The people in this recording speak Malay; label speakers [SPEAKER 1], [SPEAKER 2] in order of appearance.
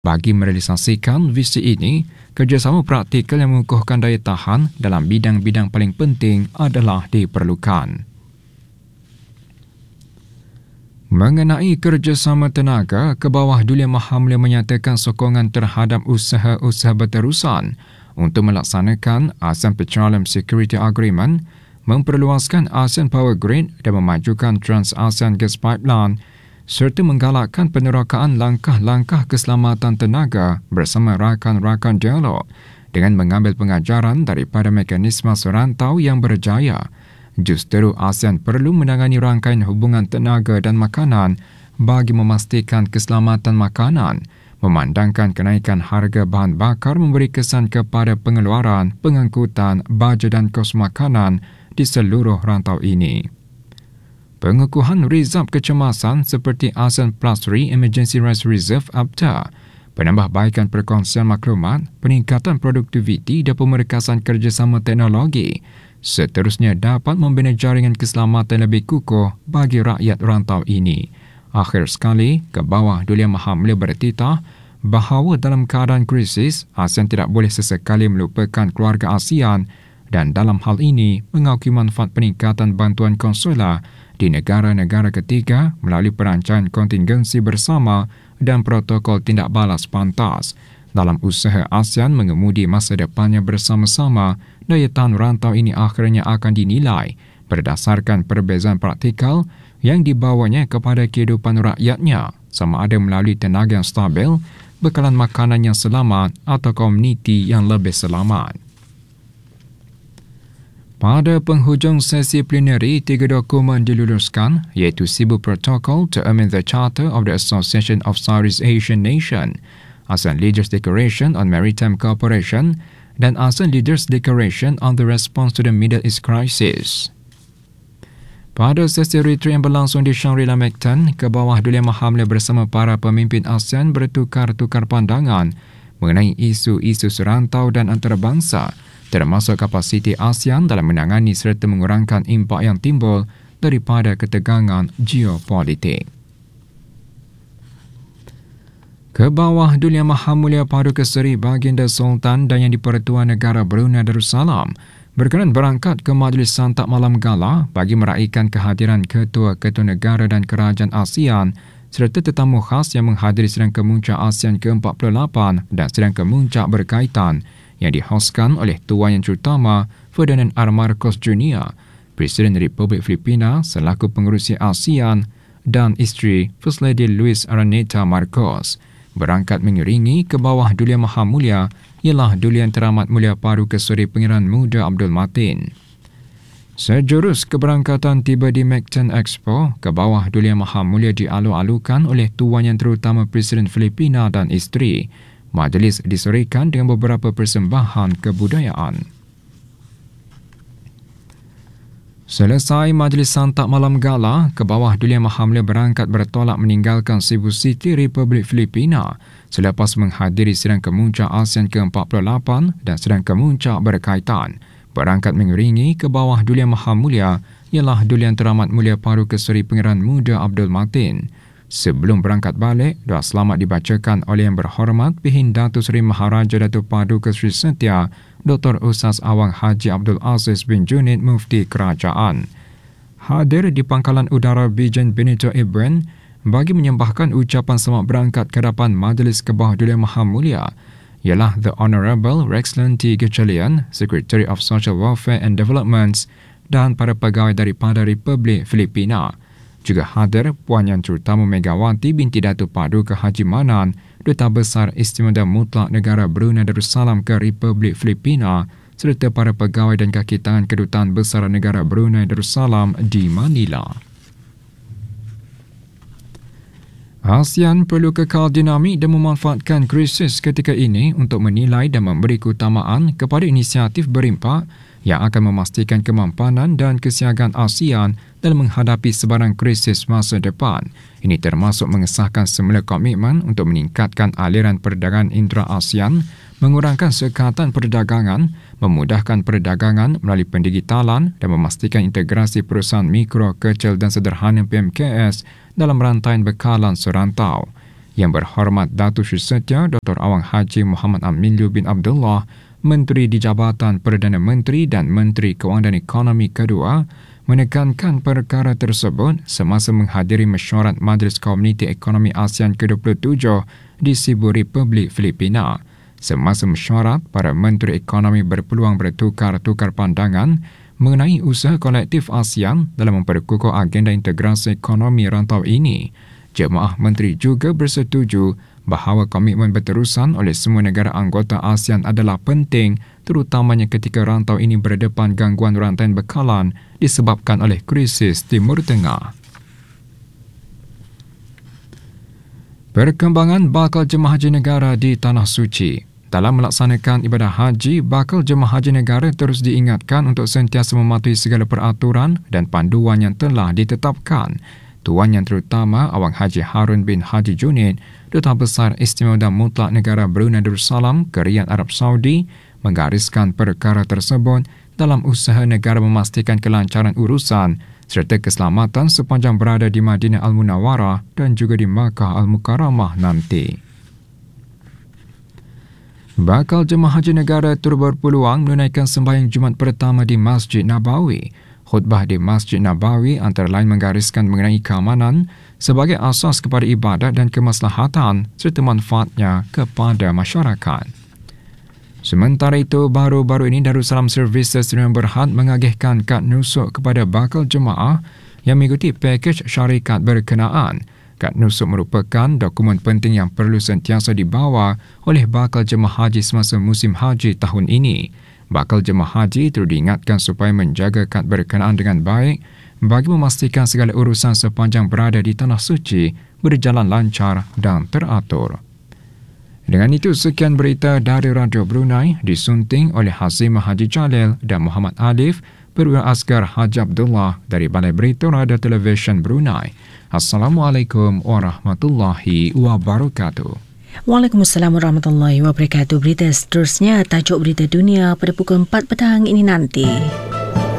[SPEAKER 1] Bagi merealisasikan visi ini, kerjasama praktikal yang mengukuhkan daya tahan dalam bidang-bidang paling penting adalah diperlukan. Mengenai kerjasama tenaga, Kebawah Duli Mahamlia menyatakan sokongan terhadap usaha-usaha berterusan untuk melaksanakan ASEAN Petroleum Security Agreement, memperluaskan ASEAN Power Grid dan memajukan Trans-ASEAN Gas Pipeline serta menggalakkan penerokaan langkah-langkah keselamatan tenaga bersama rakan-rakan dialog dengan mengambil pengajaran daripada mekanisme serantau yang berjaya. Justeru ASEAN perlu menangani rangkaian hubungan tenaga dan makanan bagi memastikan keselamatan makanan, memandangkan kenaikan harga bahan bakar memberi kesan kepada pengeluaran, pengangkutan, bajet dan kos makanan di seluruh rantau ini. Pengukuhan rizab kecemasan seperti ASEAN Plus 3 Emergency Rice Reserve APTA, penambahbaikan perkongsian maklumat, peningkatan produktiviti dan pemerkasan kerjasama teknologi seterusnya dapat membina jaringan keselamatan lebih kukuh bagi rakyat rantau ini. Akhir sekali, Kebawah Duli Mahamlia bertitah bahawa dalam keadaan krisis, ASEAN tidak boleh sesekali melupakan keluarga ASEAN dan dalam hal ini mengakui manfaat peningkatan bantuan konsular di negara-negara ketiga melalui perancangan kontingensi bersama dan protokol tindak balas pantas. Dalam usaha ASEAN mengemudi masa depannya bersama-sama, daya tahan rantau ini akhirnya akan dinilai berdasarkan perbezaan praktikal yang dibawanya kepada kehidupan rakyatnya, sama ada melalui tenaga yang stabil, bekalan makanan yang selamat atau komuniti yang lebih selamat. Pada penghujung sesi plenary, 3 dokumen diluluskan, iaitu Cebu Protocol to amend the Charter of the Association of Southeast Asian Nations, ASEAN Leaders Declaration on Maritime Cooperation, dan ASEAN Leaders Declaration on the Response to the Middle East Crisis. Pada sesi retreat yang berlangsung di Shangri-La Mactan, Kebawah Duli Mahamlia bersama para pemimpin ASEAN bertukar-tukar pandangan mengenai isu-isu serantau dan antarabangsa, termasuk kapasiti ASEAN dalam menangani serta mengurangkan impak yang timbul daripada ketegangan geopolitik. Kebawah Duli Mahamlia Paduka Seri Baginda Sultan dan Yang di-Pertua Negara Brunei Darussalam berkenan berangkat ke Majlis Santap Malam Gala bagi meraihkan kehadiran ketua-ketua negara dan kerajaan ASEAN serta tetamu khas yang menghadiri sidang kemuncak ASEAN ke-48 dan sidang kemuncak berkaitan yang dihoskan oleh Tuan Yang Terutama Ferdinand R. Marcos Jr., Presiden Republik Filipina selaku pengerusi ASEAN, dan isteri First Lady Luis Araneta Marcos. Berangkat mengiringi Kebawah Duli Mahamlia ialah Duli Yang Teramat Mulia Paduka Seri Pangeran Muda Abdul Matin. Sejurus keberangkatan tiba di Mactan Expo, Kebawah Duli Mahamlia dialu-alukan oleh Tuan Yang Terutama Presiden Filipina dan isteri. Majlis diserikan dengan beberapa persembahan kebudayaan. Selesai Majlis Santap Malam Gala, Kebawah Duli Mahamlia berangkat bertolak meninggalkan Cebu City, Republik Filipina selepas menghadiri sidang kemuncak ASEAN ke-48 dan sidang kemuncak berkaitan. Berangkat mengiringi Kebawah Duli Mahamlia ialah Duli Yang Teramat Mulia Paduka Seri Pangeran Muda Abdul Matin. Sebelum berangkat balik, doa selamat dibacakan oleh Yang Berhormat Pihin Datuk Seri Maharaja Datuk Paduka Seri Setia Dr. Ustaz Awang Haji Abdul Aziz bin Junid Mufti Kerajaan. Hadir di Pangkalan Udara Bijen Benito Ibran bagi menyembahkan ucapan selamat berangkat ke hadapan Majlis Kebawah Duli Mahamlia ialah The Honourable Rexland T. Gechalian, Secretary of Social Welfare and Developments dan para pegawai daripada Republik Filipina. Juga hadir Puan Yang Terutama Megawati binti Datuk Paduka Haji Manan, Duta Besar Istimewa Mutlak Negara Brunei Darussalam ke Republik Filipina serta para pegawai dan kaki tangan Kedutaan Besar Negara Brunei Darussalam di Manila. ASEAN perlu kekal dinamik dan memanfaatkan krisis ketika ini untuk menilai dan memberi keutamaan kepada inisiatif berimpak yang akan memastikan kemampanan dan kesiagaan ASEAN dalam menghadapi sebarang krisis masa depan. Ini termasuk mengesahkan semula komitmen untuk meningkatkan aliran perdagangan intra-ASEAN, mengurangkan sekatan perdagangan, memudahkan perdagangan melalui pendigitalan dan memastikan integrasi perusahaan mikro, kecil dan sederhana PMKS dalam rantaian bekalan serantau. Yang Berhormat Datuk Seri Setia Dr. Awang Haji Muhammad Aminlu bin Abdullah, Menteri di Jabatan Perdana Menteri dan Menteri Kewangan dan Ekonomi kedua, menekankan perkara tersebut semasa menghadiri mesyuarat Majlis Komuniti Ekonomi ASEAN ke-27 di Cebu, Republik Filipina. Semasa mesyuarat, para Menteri Ekonomi berpeluang bertukar-tukar pandangan mengenai usaha kolektif ASEAN dalam memperkukuh agenda integrasi ekonomi rantau ini. Jemaah Menteri juga bersetuju bahawa komitmen berterusan oleh semua negara anggota ASEAN adalah penting, terutamanya ketika rantau ini berdepan gangguan rantaian bekalan disebabkan oleh krisis Timur Tengah. Perkembangan bakal jemaah haji negara di Tanah Suci. Dalam melaksanakan ibadah haji, bakal jemaah haji negara terus diingatkan untuk sentiasa mematuhi segala peraturan dan panduan yang telah ditetapkan. Tuan Yang Terutama Awang Haji Harun bin Haji Junid, Duta Besar Istimewa dan Mutlak Negara Brunei Darussalam ke Riyadh Arab Saudi, menggariskan perkara tersebut dalam usaha negara memastikan kelancaran urusan serta keselamatan sepanjang berada di Madinah Al-Munawwarah dan juga di Makkah Al-Mukarramah nanti. Bakal jemaah haji negara turut berpeluang menunaikan sembahyang Jumaat pertama di Masjid Nabawi. Khutbah di Masjid Nabawi antara lain menggariskan mengenai keamanan sebagai asas kepada ibadat dan kemaslahatan serta manfaatnya kepada masyarakat. Sementara itu, baru-baru ini Darussalam Services Sdn Berhad mengagihkan kad nusuk kepada bakal jemaah yang mengikuti pakej syarikat berkenaan. Kad nusuk merupakan dokumen penting yang perlu sentiasa dibawa oleh bakal jemaah haji semasa musim haji tahun ini. Bakal jemaah haji perlu diingatkan supaya menjaga kad berkenaan dengan baik bagi memastikan segala urusan sepanjang berada di Tanah Suci berjalan lancar dan teratur. Dengan itu, sekian berita dari Radio Brunei disunting oleh Hazimah Haji Jalil dan Muhammad Alif, Perwira Askar Haji Abdullah dari Balai Berita Radio Televisyen Brunei. Assalamualaikum warahmatullahi wabarakatuh.
[SPEAKER 2] Waalaikumsalam warahmatullahi wabarakatuh. Berita seterusnya, tajuk berita dunia pada pukul 4 petang ini nanti.